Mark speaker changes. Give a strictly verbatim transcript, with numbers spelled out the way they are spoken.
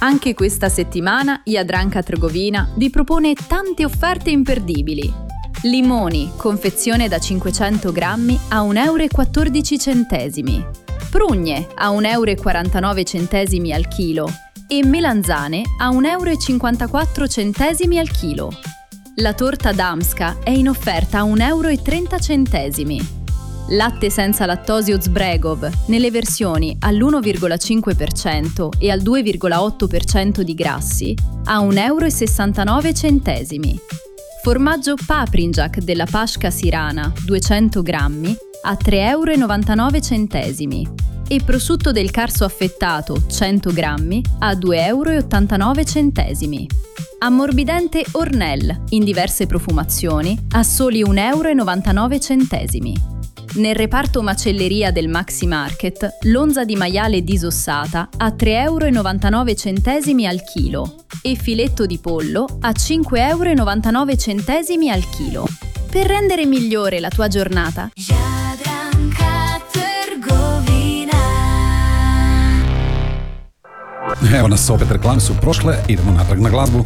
Speaker 1: Anche questa settimana Jadranka Trgovina vi propone tante offerte imperdibili. Limoni, confezione da cinquecento grammi a un euro e quattordici centesimi. Prugne a un euro e quarantanove centesimi al chilo e melanzane a un euro e cinquantaquattro centesimi al chilo. La torta Damska è in offerta a un euro e trenta centesimi. Latte senza lattosio Zbregov nelle versioni all'uno virgola cinque per cento e al due virgola otto per cento di grassi a un euro e sessantanove centesimi. Formaggio Paprinjak della Pashka Sirana duecento grammi a tre euro e novantanove centesimi e prosciutto del Carso affettato cento grammi a due euro e ottantanove centesimi. Ammorbidente Ornell in diverse profumazioni a soli un euro e novantanove centesimi. Nel reparto macelleria del Maxi Market, l'onza di maiale disossata a tre euro e novantanove centesimi al chilo e filetto di pollo a cinque euro e novantanove centesimi al chilo. Per rendere migliore la tua giornata,
Speaker 2: Jadranka Trgovina.
Speaker 3: Evo nas opet reklame su prošle, idemo natrag na glazbu.